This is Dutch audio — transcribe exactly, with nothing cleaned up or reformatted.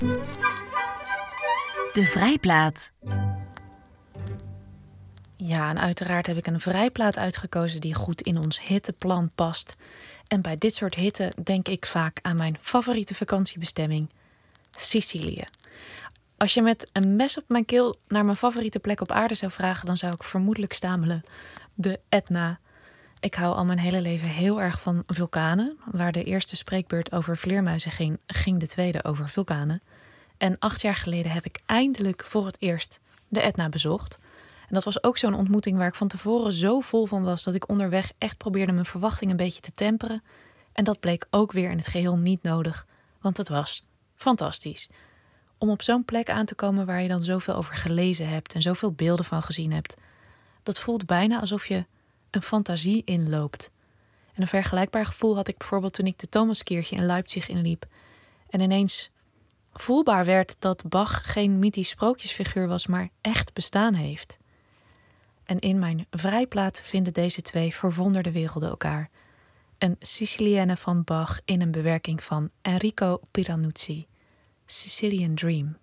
De vrijplaat. Ja, en uiteraard heb ik een vrijplaat uitgekozen die goed in ons hitteplan past. En bij dit soort hitte denk ik vaak aan mijn favoriete vakantiebestemming, Sicilië. Als je met een mes op mijn keel naar mijn favoriete plek op aarde zou vragen, dan zou ik vermoedelijk stamelen: de Etna. Ik hou al mijn hele leven heel erg van vulkanen. Waar de eerste spreekbeurt over vleermuizen ging, ging de tweede over vulkanen. En acht jaar geleden heb ik eindelijk voor het eerst de Etna bezocht. En dat was ook zo'n ontmoeting waar ik van tevoren zo vol van was dat ik onderweg echt probeerde mijn verwachting een beetje te temperen. En dat bleek ook weer in het geheel niet nodig, want het was fantastisch. Om op zo'n plek aan te komen waar je dan zoveel over gelezen hebt en zoveel beelden van gezien hebt, dat voelt bijna alsof je een fantasie inloopt. En een vergelijkbaar gevoel had ik bijvoorbeeld toen ik de Thomaskirche in Leipzig inliep en ineens voelbaar werd dat Bach geen mythisch sprookjesfiguur was, maar echt bestaan heeft. En in mijn vrijplaat vinden deze twee verwonderde werelden elkaar. Een Sicilienne van Bach in een bewerking van Enrico Piranuzzi. Sicilian Dream.